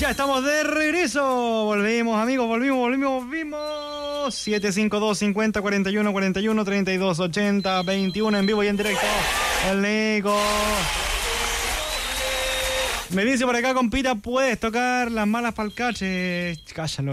Ya estamos de regreso. Volvimos, amigos, volvimos. 752 50 41 41 32 80 21 en vivo y en directo. El Nico. Me dice por acá, compita, puedes tocar las malas palcaches. Cállalo.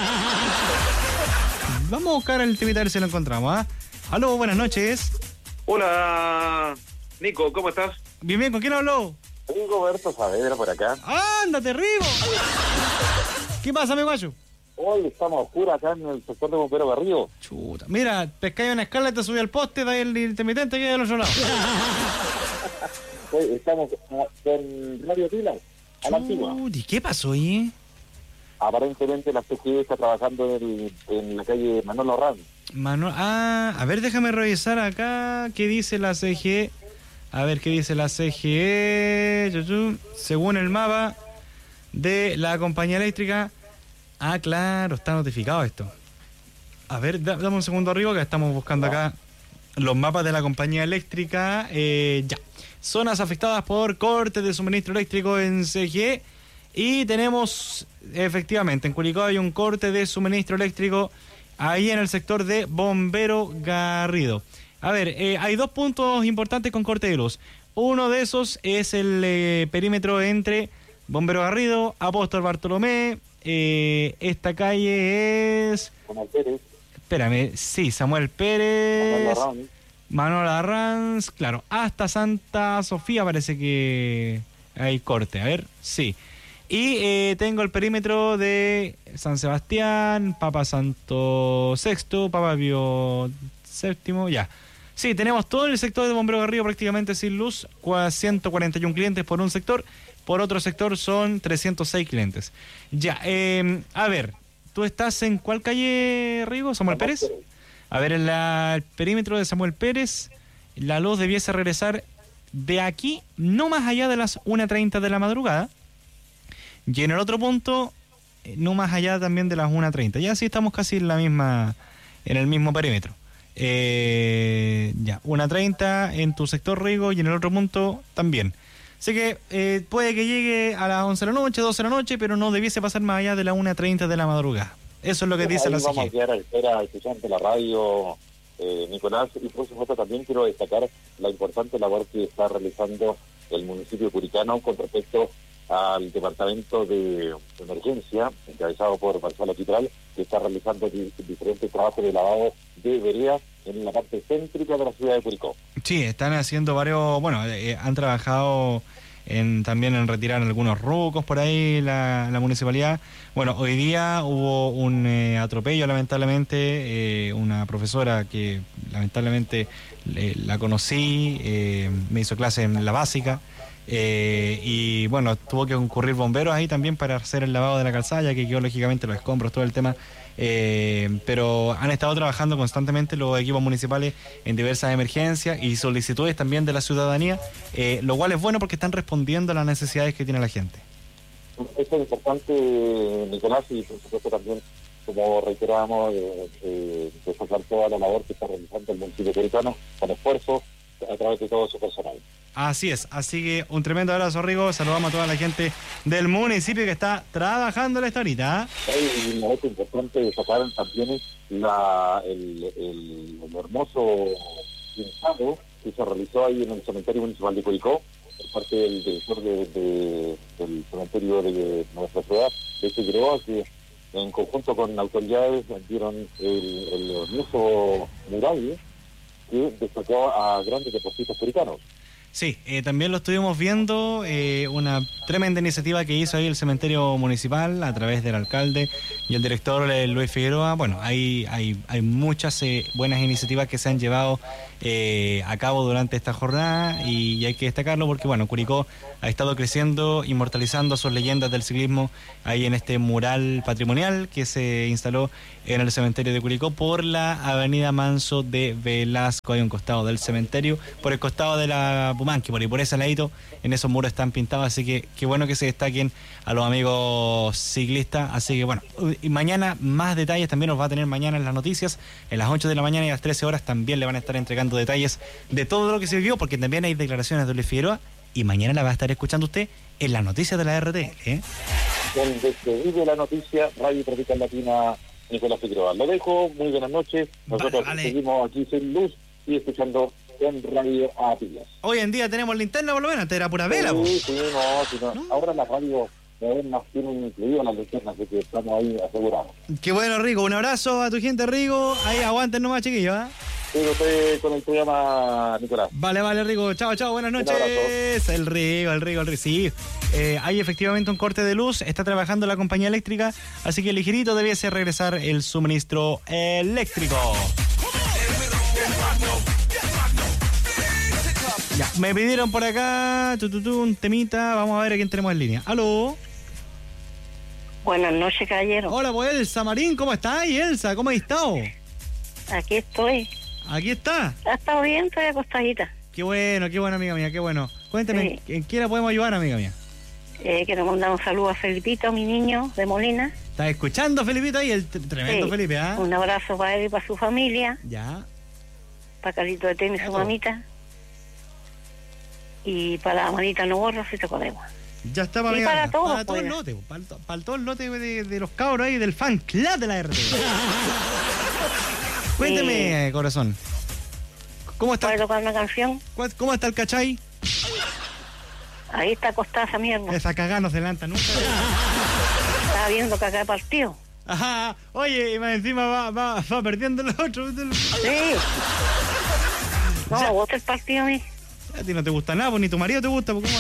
Vamos a buscar el temita a ver si lo encontramos, ¿ah? Aló, buenas noches. Hola, Nico, ¿cómo estás? Bien, ¿con quién habló? Roberto Saavedra por acá. ¡Ándate, Rigo! ¿Qué pasa, mi guayo? Hoy estamos oscuros acá en el sector de Bombero Garrido. Chuta, mira, pescáis una escala y te subí al poste, de ahí el intermitente que hay al otro lado. Hoy estamos con Radio Pilar, a la antigua. ¿Y qué pasó ahí? Aparentemente la CGE está trabajando en la calle Manolo Ranz. A ver, déjame revisar acá qué dice la CGE. A ver qué dice la CGE. Según el mapa de la compañía eléctrica. Ah, claro, está notificado esto. A ver, dame un segundo arriba que estamos buscando acá los mapas de la compañía eléctrica. Ya. Zonas afectadas por cortes de suministro eléctrico en CGE. Y tenemos, efectivamente, en Curicó hay un corte de suministro eléctrico ahí en el sector de Bombero Garrido. A ver, hay dos puntos importantes con corte de luz. Uno de esos es el perímetro entre Bombero Garrido, Apóstol Bartolomé. Esta calle es... Samuel Pérez. Espérame, sí, Samuel Pérez. Manuel Arranz, claro. Hasta Santa Sofía parece que hay corte. A ver, sí. Y tengo el perímetro de San Sebastián, Papa Santo VI, Papa Pío VII, ya. Sí, tenemos todo el sector de Bombero Garrido prácticamente sin luz, 141 clientes por un sector, por otro sector son 306 clientes. Ya, a ver, ¿tú estás en cuál calle, Rigo? ¿Samuel Pérez? A ver, en el perímetro de Samuel Pérez, la luz debiese regresar de aquí, no más allá de las 1:30 de la madrugada. Y en el otro punto, no más allá también de las 1:30. Ya sí estamos casi en el mismo perímetro. Ya, 1:30 en tu sector, Rigo, y en el otro punto también. Así que puede que llegue a las 11 de la noche, 12 de la noche, pero no debiese pasar más allá de las 1:30 de la madrugada. Eso es lo que dice la CGE. Vamos a quedar a espera, escuchante de la radio, Nicolás, y por supuesto también quiero destacar la importante labor que está realizando el municipio de Curicano con respecto al departamento de emergencia, encabezado por Marcelo Quitral, que está realizando diferentes trabajos de lavado de veredas en la parte céntrica de la ciudad de Curicó. Sí, están haciendo varios, han trabajado también en retirar algunos rucos por ahí la municipalidad. Bueno, hoy día hubo un atropello, lamentablemente, una profesora que lamentablemente la conocí, me hizo clase en la básica. Y bueno, tuvo que concurrir bomberos ahí también para hacer el lavado de la calzada, ya que quedó lógicamente los escombros, todo el tema. Pero han estado trabajando constantemente los equipos municipales en diversas emergencias y solicitudes también de la ciudadanía, lo cual es bueno porque están respondiendo a las necesidades que tiene la gente. Esto es importante, Nicolás, y por supuesto también, como reiterábamos, destacar toda la labor que está realizando el municipio de Curicano con esfuerzo a través de todo su personal. Así es, así que un tremendo abrazo, Rigo. Saludamos a toda la gente del municipio que está trabajando en esta horita. Y una cosa importante destacar también es el hermoso pintado que se realizó ahí en el cementerio municipal de Curicó por parte del director del cementerio de nuestra ciudad, de Figueroa, que en conjunto con autoridades dieron el hermoso mural que destacó a grandes deportistas curicanos. Sí, también lo estuvimos viendo, una tremenda iniciativa que hizo ahí el cementerio municipal a través del alcalde y el director Luis Figueroa. Bueno, hay muchas buenas iniciativas que se han llevado a cabo durante esta jornada y hay que destacarlo porque, bueno, Curicó ha estado creciendo, inmortalizando sus leyendas del ciclismo ahí en este mural patrimonial que se instaló en el cementerio de Curicó por la avenida Manso de Velasco. Hay un costado del cementerio, por el costado de la Pumanqui, por ese ladito, en esos muros están pintados, así que qué bueno que se destaquen a los amigos ciclistas. Así que bueno, y mañana más detalles también los va a tener mañana en las noticias, en las 8 de la mañana y a las 13 horas también le van a estar entregando detalles de todo lo que se vivió, porque también hay declaraciones de Luis Figueroa y mañana la va a estar escuchando usted en las noticias de la RTL, donde se vive la noticia, Radio Tropical Latina, Nicolás Figueroa. Lo dejo, muy buenas noches. Nosotros seguimos aquí sin luz y escuchando en Radio a pilas. Hoy en día tenemos linterna por lo menos, te era pura vela, po. Sí, no. Ahora las radios modernas tienen incluido las linternas, así que estamos ahí asegurados. Qué bueno, Rico. Un abrazo a tu gente, Rico. Ahí aguanten nomás, chiquillos, ¿eh? Pero con el programa, Nicolás. Vale, Rico. Chao, buenas noches. El Rico. Sí, hay efectivamente un corte de luz. Está trabajando la compañía eléctrica, así que ligerito debiese regresar el suministro eléctrico. Ya, me pidieron por acá un temita. Vamos a ver a quién tenemos en línea. ¿Aló? Buenas noches, caballero. Hola, pues Elsa Marín, ¿cómo estás? Elsa, ¿cómo has estado? Aquí estoy. ¿Aquí está? ¿Ha estado bien? Estoy acostadita. Qué bueno, amiga mía, qué bueno. Cuéntame, sí. ¿En qué la podemos ayudar, amiga mía? Quiero mandar un saludo a Felipito, mi niño de Molina. ¿Estás escuchando, Felipito, ahí? El tremendo sí. Felipe, ¿ah? Un abrazo para él y para su familia. Ya. Para Carlito de Tenis, su mamita. Y para la manita Noborro, si te podemos. Ya está, para, para todos. Para todo el lote, para todo el lote de los cabros ahí, del fan club de la RT. Cuénteme, corazón. ¿Cómo está? ¿Puede tocar una canción? ¿Cómo está el cachai? Ahí está acostada esa mierda. Esa cagada no se levanta nunca. Estaba viendo que acá partido. Ajá. Oye, y más encima va perdiendo el otro. Sí. No, me gusta el partido a mí. A ti no te gusta nada, pues ni tu marido te gusta. Pues, ¿cómo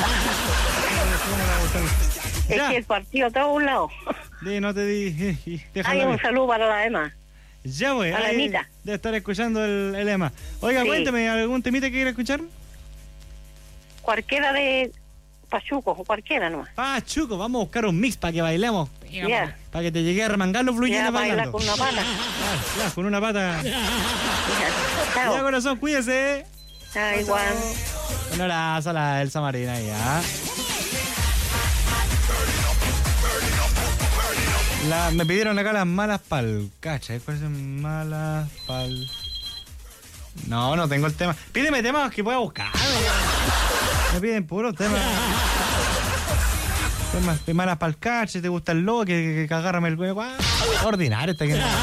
es que el partido está a un lado. No te di. Hay un saludo para la Emma. Ya, güey. Para la Emita. Debe estar escuchando el Emma. Oiga, sí. Cuéntame, ¿algún temita que quiera escuchar? Cualquiera de Pachuco, o cualquiera nomás. Pachuco, vamos a buscar un mix para que bailemos. Yeah. Para que te llegue a remangar los fluyendo bailando. Con una pata. Ya, con una pata. Chao. Ya, corazón, cuídese. Igual. Un abrazo a la Elsa Marina, ya. Me pidieron acá las malas pal... Cacha, ¿cuáles son malas pal...? No tengo el tema. Pídeme temas que pueda buscar. Me piden puros temas. Temas de malas pal cache, te gusta el loco, que agárrame el huevo. Ordinario este que no.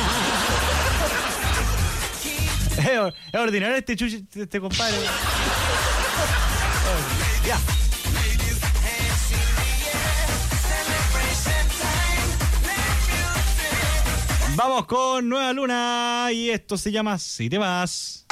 Es ordinario este compadre. Ya. Vamos con Nueva Luna y esto se llama Si te vas.